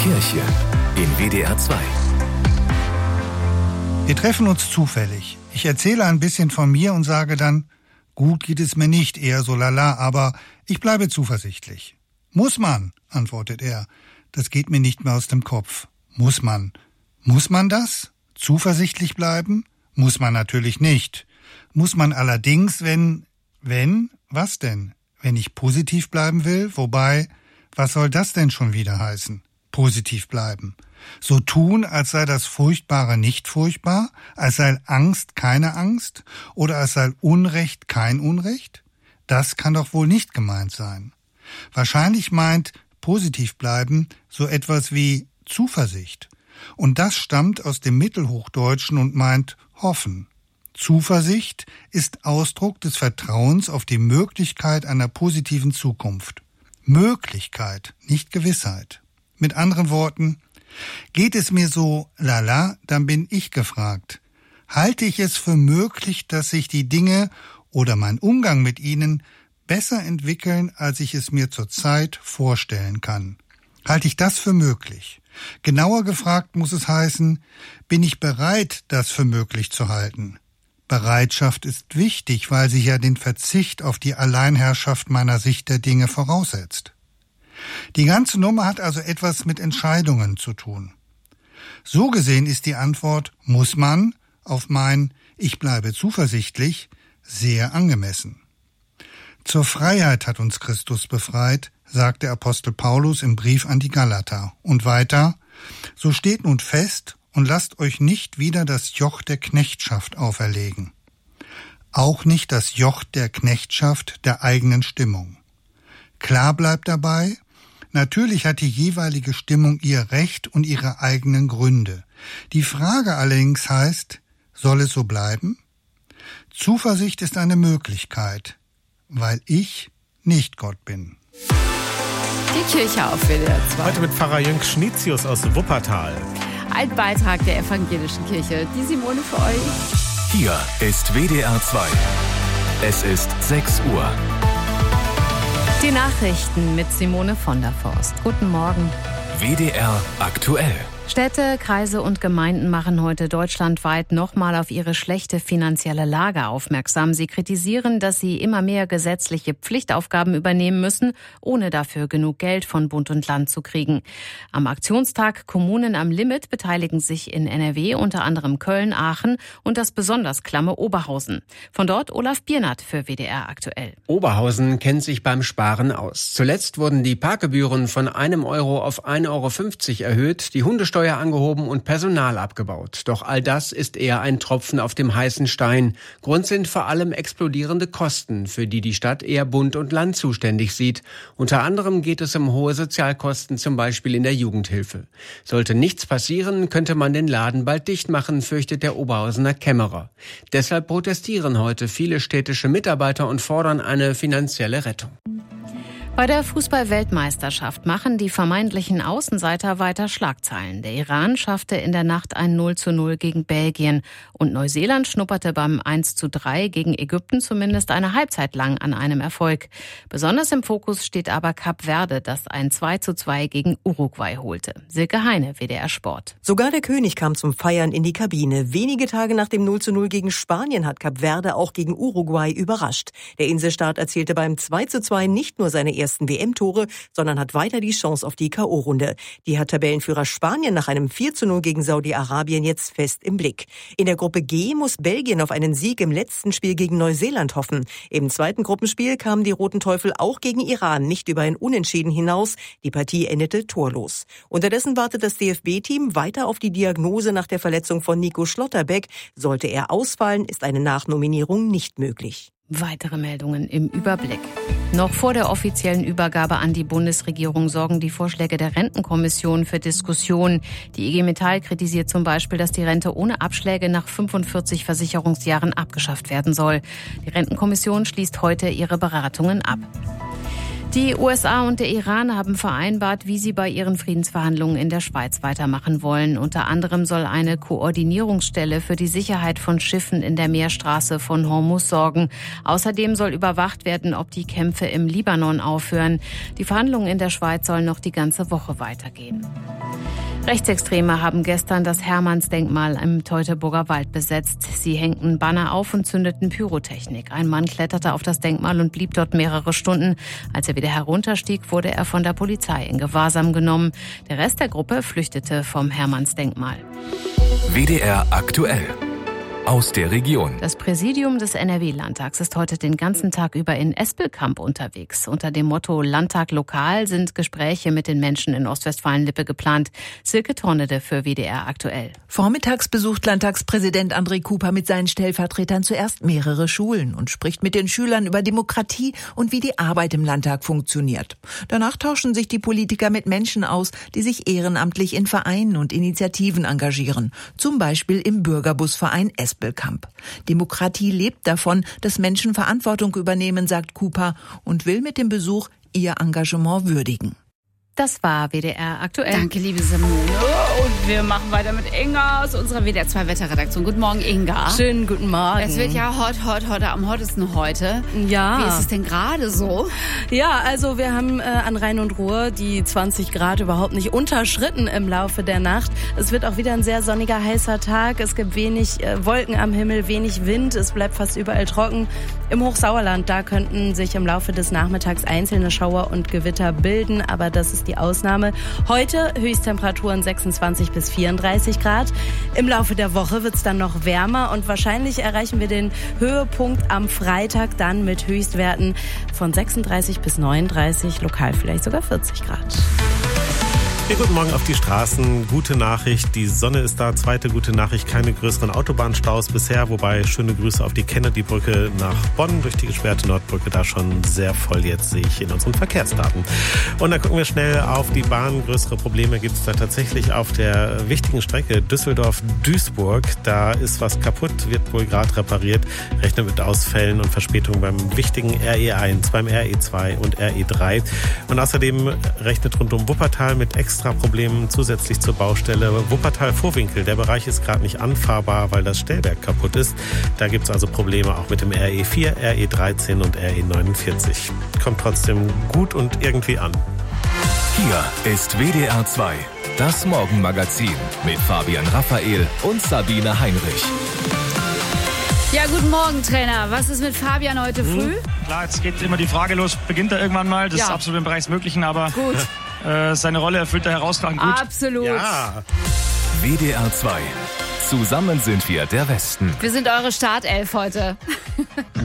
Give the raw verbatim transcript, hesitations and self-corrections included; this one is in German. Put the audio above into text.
Kirche in W D R zwei. Wir treffen uns zufällig. Ich erzähle ein bisschen von mir und sage dann, gut geht es mir nicht, eher so lala, aber ich bleibe zuversichtlich. Muss man, antwortet er. Das geht mir nicht mehr aus dem Kopf. Muss man. Muss man das? Zuversichtlich bleiben? Muss man natürlich nicht. Muss man allerdings, wenn, wenn, was denn? Wenn ich positiv bleiben will? Wobei, was soll das denn schon wieder heißen? Positiv bleiben. So tun, als sei das Furchtbare nicht furchtbar, als sei Angst keine Angst oder als sei Unrecht kein Unrecht? Das kann doch wohl nicht gemeint sein. Wahrscheinlich meint positiv bleiben so etwas wie Zuversicht. Und das stammt aus dem Mittelhochdeutschen und meint hoffen. Zuversicht ist Ausdruck des Vertrauens auf die Möglichkeit einer positiven Zukunft. Möglichkeit, nicht Gewissheit. Mit anderen Worten, geht es mir so lala, dann bin ich gefragt. Halte ich es für möglich, dass sich die Dinge oder mein Umgang mit ihnen besser entwickeln, als ich es mir zurzeit vorstellen kann? Halte ich das für möglich? Genauer gefragt muss es heißen, bin ich bereit, das für möglich zu halten? Bereitschaft ist wichtig, weil sie ja den Verzicht auf die Alleinherrschaft meiner Sicht der Dinge voraussetzt. Die ganze Nummer hat also etwas mit Entscheidungen zu tun. So gesehen ist die Antwort muss man auf mein Ich bleibe zuversichtlich sehr angemessen. Zur Freiheit hat uns Christus befreit, sagt der Apostel Paulus im Brief an die Galater. Und weiter, so steht nun fest und lasst euch nicht wieder das Joch der Knechtschaft auferlegen. Auch nicht das Joch der Knechtschaft der eigenen Stimmung. Klar bleibt dabei, natürlich hat die jeweilige Stimmung ihr Recht und ihre eigenen Gründe. Die Frage allerdings heißt, soll es so bleiben? Zuversicht ist eine Möglichkeit, weil ich nicht Gott bin. Die Kirche auf W D R zwei. Heute mit Pfarrer Jönk Schnitzius aus Wuppertal. Ein Beitrag der evangelischen Kirche. Die Simone für euch. Hier ist W D R zwei. Es ist sechs Uhr. Die Nachrichten mit Simone von der Forst. Guten Morgen. W D R aktuell. Städte, Kreise und Gemeinden machen heute deutschlandweit nochmal auf ihre schlechte finanzielle Lage aufmerksam. Sie kritisieren, dass sie immer mehr gesetzliche Pflichtaufgaben übernehmen müssen, ohne dafür genug Geld von Bund und Land zu kriegen. Am Aktionstag Kommunen am Limit beteiligen sich in N R W unter anderem Köln, Aachen und das besonders klamme Oberhausen. Von dort Olaf Biernat für W D R aktuell. Oberhausen kennt sich beim Sparen aus. Zuletzt wurden die Parkgebühren von einem Euro auf ein Euro fünfzig erhöht, die Hundesteuer angehoben und Personal abgebaut. Doch all das ist eher ein Tropfen auf dem heißen Stein. Grund sind vor allem explodierende Kosten, für die die Stadt eher Bund und Land zuständig sieht. Unter anderem geht es um hohe Sozialkosten, zum Beispiel in der Jugendhilfe. Sollte nichts passieren, könnte man den Laden bald dicht machen, fürchtet der Oberhausener Kämmerer. Deshalb protestieren heute viele städtische Mitarbeiter und fordern eine finanzielle Rettung. Bei der Fußball-Weltmeisterschaft machen die vermeintlichen Außenseiter weiter Schlagzeilen. Der Iran schaffte in der Nacht ein null zu null gegen Belgien und Neuseeland schnupperte beim eins zu drei gegen Ägypten zumindest eine Halbzeit lang an einem Erfolg. Besonders im Fokus steht aber Kap Verde, das ein zwei zu zwei gegen Uruguay holte. Silke Heine, W D R Sport. Sogar der König kam zum Feiern in die Kabine. Wenige Tage nach dem null zu null gegen Spanien hat Kap Verde auch gegen Uruguay überrascht. Der Inselstaat erzielte beim zwei zu zwei nicht nur seine erste ersten W M-Tore, sondern hat weiter die Chance auf die K O-Runde. Die hat Tabellenführer Spanien nach einem vier zu null gegen Saudi-Arabien jetzt fest im Blick. In der Gruppe G muss Belgien auf einen Sieg im letzten Spiel gegen Neuseeland hoffen. Im zweiten Gruppenspiel kamen die Roten Teufel auch gegen Iran nicht über ein Unentschieden hinaus. Die Partie endete torlos. Unterdessen wartet das D F B-Team weiter auf die Diagnose nach der Verletzung von Nico Schlotterbeck. Sollte er ausfallen, ist eine Nachnominierung nicht möglich. Weitere Meldungen im Überblick. Noch vor der offiziellen Übergabe an die Bundesregierung sorgen die Vorschläge der Rentenkommission für Diskussionen. Die I G Metall kritisiert zum Beispiel, dass die Rente ohne Abschläge nach fünfundvierzig Versicherungsjahren abgeschafft werden soll. Die Rentenkommission schließt heute ihre Beratungen ab. Die U S A und der Iran haben vereinbart, wie sie bei ihren Friedensverhandlungen in der Schweiz weitermachen wollen. Unter anderem soll eine Koordinierungsstelle für die Sicherheit von Schiffen in der Meerstraße von Hormuz sorgen. Außerdem soll überwacht werden, ob die Kämpfe im Libanon aufhören. Die Verhandlungen in der Schweiz sollen noch die ganze Woche weitergehen. Rechtsextreme haben gestern das Hermannsdenkmal im Teutoburger Wald besetzt. Sie hängten Banner auf und zündeten Pyrotechnik. Ein Mann kletterte auf das Denkmal und blieb dort mehrere Stunden. Als er wieder herunterstieg, wurde er von der Polizei in Gewahrsam genommen. Der Rest der Gruppe flüchtete vom Hermannsdenkmal. W D R aktuell. Aus der Region. Das Präsidium des N R W-Landtags ist heute den ganzen Tag über in Espelkamp unterwegs. Unter dem Motto Landtag lokal sind Gespräche mit den Menschen in Ostwestfalen-Lippe geplant. Silke Tornede für W D R aktuell. Vormittags besucht Landtagspräsident André Kuper mit seinen Stellvertretern zuerst mehrere Schulen und spricht mit den Schülern über Demokratie und wie die Arbeit im Landtag funktioniert. Danach tauschen sich die Politiker mit Menschen aus, die sich ehrenamtlich in Vereinen und Initiativen engagieren. Zum Beispiel im Bürgerbusverein Espelkamp. Demokratie lebt davon, dass Menschen Verantwortung übernehmen, sagt Kuper und will mit dem Besuch ihr Engagement würdigen. Das war W D R aktuell. Danke, liebe Simone. Und wir machen weiter mit Inga aus unserer W D R zwei Wetterredaktion. Guten Morgen, Inga. Schönen guten Morgen. Es wird ja hot, hot, hot, am hottesten heute. Ja. Wie ist es denn gerade so? Ja, also wir haben äh, an Rhein und Ruhr die zwanzig Grad überhaupt nicht unterschritten im Laufe der Nacht. Es wird auch wieder ein sehr sonniger, heißer Tag. Es gibt wenig äh, Wolken am Himmel, wenig Wind. Es bleibt fast überall trocken. Im Hochsauerland, da könnten sich im Laufe des Nachmittags einzelne Schauer und Gewitter bilden, aber das ist die Ausnahme. Heute Höchsttemperaturen sechsundzwanzig bis vierunddreißig Grad. Im Laufe der Woche wird es dann noch wärmer und wahrscheinlich erreichen wir den Höhepunkt am Freitag dann mit Höchstwerten von sechsunddreißig bis neununddreißig, lokal vielleicht sogar vierzig Grad. Ja, guten Morgen auf die Straßen. Gute Nachricht, die Sonne ist da. Zweite gute Nachricht, keine größeren Autobahnstaus bisher. Wobei, schöne Grüße auf die Kennedy-Brücke nach Bonn durch die gesperrte Nordbrücke. Da schon sehr voll jetzt, sehe ich in unseren Verkehrsdaten. Und dann gucken wir schnell auf die Bahn. Größere Probleme gibt es da tatsächlich auf der wichtigen Strecke Düsseldorf-Duisburg. Da ist was kaputt, wird wohl gerade repariert. Rechnet mit Ausfällen und Verspätungen beim wichtigen R E eins, beim R E zwei und R E drei. Und außerdem rechnet rund um Wuppertal mit extra Problemen zusätzlich zur Baustelle. Wuppertal-Vorwinkel, der Bereich ist gerade nicht anfahrbar, weil das Stellwerk kaputt ist. Da gibt es also Probleme auch mit dem R E vier, R E dreizehn und R E neunundvierzig. Kommt trotzdem gut und irgendwie an. Hier ist W D R zwei, das Morgenmagazin mit Fabian Raphael und Sabine Heinrich. Ja, guten Morgen, Trainer. Was ist mit Fabian heute früh? Hm, klar, jetzt geht immer die Frage los, beginnt er irgendwann mal? Das ja. ist absolut im Bereich des Möglichen, aber gut. äh, seine Rolle erfüllt er herausragend gut. Absolut. Ja. W D R zwei. Zusammen sind wir der Westen. Wir sind eure Startelf heute.